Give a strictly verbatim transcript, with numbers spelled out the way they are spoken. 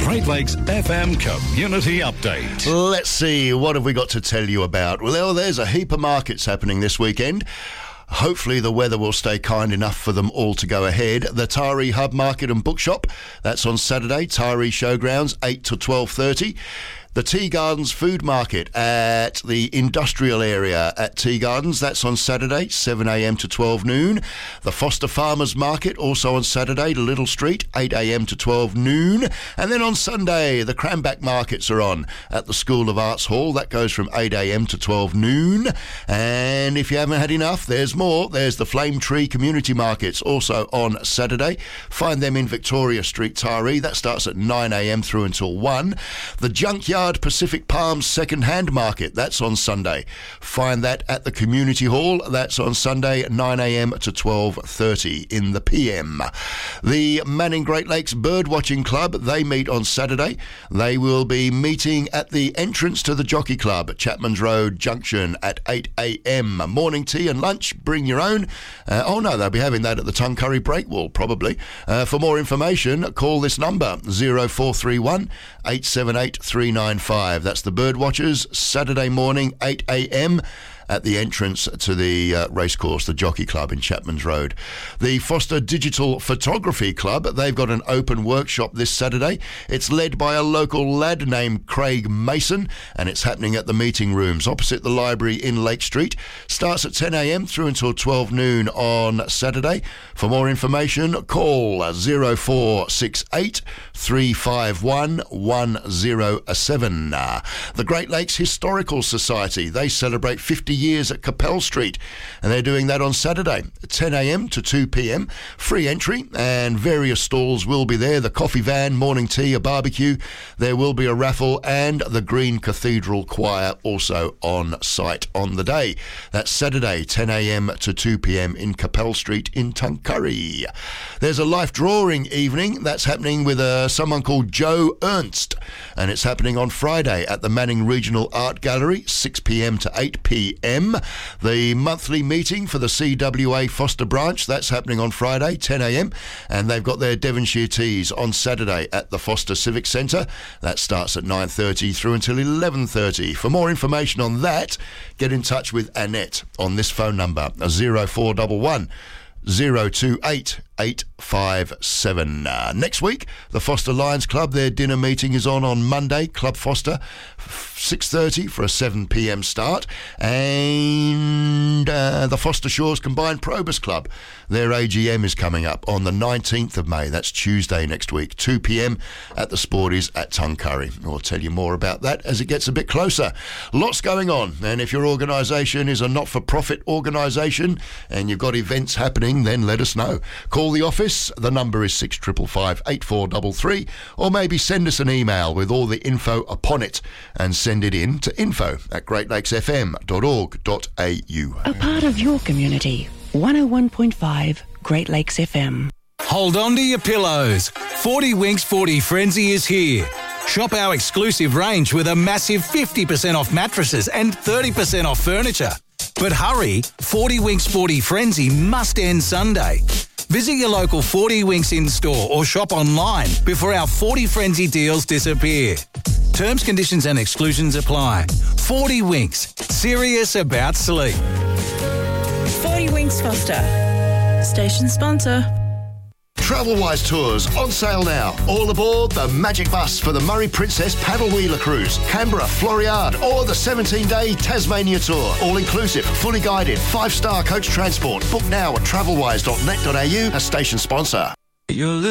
Great Lakes F M Community Update. Let's see, what have we got to tell you about? Well, there's a heap of markets happening this weekend. Hopefully the weather will stay kind enough for them all to go ahead. The Taree Hub Market and Bookshop, that's on Saturday, Taree Showgrounds, eight to twelve thirty. The Tea Gardens Food Market at the industrial area at Tea Gardens, that's on Saturday, seven a m to twelve noon. The Foster Farmers Market, also on Saturday, to Little Street, eight a m to twelve noon. And then on Sunday, the Cranback Markets are on at the School of Arts Hall. That goes from eight a m to twelve noon. And if you haven't had enough, there's more. There's the Flame Tree Community Markets, also on Saturday. Find them in Victoria Street, Taree. That starts at nine a m through until one. The Junkyard Pacific Palms Second-Hand Market, that's on Sunday. Find that at the Community Hall. That's on Sunday, nine a m to twelve thirty in the p m. The Manning Great Lakes Birdwatching Club, they meet on Saturday. They will be meeting at the entrance to the Jockey Club at Chapman's Road Junction at eight a m. Morning tea and lunch, bring your own. Uh, oh no, they'll be having that at the Tuncurry Breakwall, probably. Uh, for more information, call this number, zero four three one, eight seven eight, three nine five. That's the Birdwatchers, Saturday morning, eight a m at the entrance to the uh, racecourse, the Jockey Club in Chapman's Road. The Foster Digital Photography Club, they've got an open workshop this Saturday. It's led by a local lad named Craig Mason, and it's happening at the meeting rooms opposite the library in Lake Street. Starts at ten a m through until twelve noon on Saturday. For more information, call zero four six eight, three five one, one zero seven. The Great Lakes Historical Society, they celebrate fifty years at Capel Street, and they're doing that on Saturday, ten a m to two p m. Free entry, and various stalls will be there. The coffee van, morning tea, a barbecue. There will be a raffle, and the Green Cathedral Choir also on site on the day. That's Saturday, ten a m to two p m in Capel Street in Tuncurry. There's a life drawing evening that's happening with uh, someone called Joe Ernst, and it's happening on Friday at the Manning Regional Art Gallery, six p m to eight p m. The monthly meeting for the C W A Foster branch, that's happening on Friday, ten a m, and they've got their Devonshire Teas on Saturday at the Foster Civic Centre. That starts at nine thirty through until eleven thirty. For more information on that, get in touch with Annette on this phone number, zero four one one, zero two eight, eight five seven. Uh, next week, the Foster Lions Club, their dinner meeting is on on Monday, Club Foster, six thirty for a seven p m start. And uh, the Foster Shores Combined Probus Club, their A G M is coming up on the nineteenth of May. That's Tuesday next week, two p m at the Sporties at Tuncurry. We'll tell you more about that as it gets a bit closer. Lots going on, and if your organisation is a not-for-profit organisation and you've got events happening, then let us know. Call the office. The number is six five five five, eight four three three, or maybe send us an email with all the info upon it and send it in to info at great lakes f m dot org dot a u. A part of your community. one oh one point five Great Lakes F M. Hold on to your pillows. forty Winks forty Frenzy is here. Shop our exclusive range with a massive fifty percent off mattresses and thirty percent off furniture. But hurry, forty Winks forty Frenzy must end Sunday. Visit your local forty Winks in-store or shop online before our forty Frenzy deals disappear. Terms, conditions and exclusions apply. forty Winks, serious about sleep. forty Winks Foster, station sponsor. Travelwise Tours on sale now. All aboard the Magic Bus for the Murray Princess Paddle Wheeler Cruise, Canberra, Floriade, or the seventeen-day Tasmania Tour. All inclusive, fully guided, five-star coach transport. Book now at travelwise dot net dot a u, a station sponsor. You're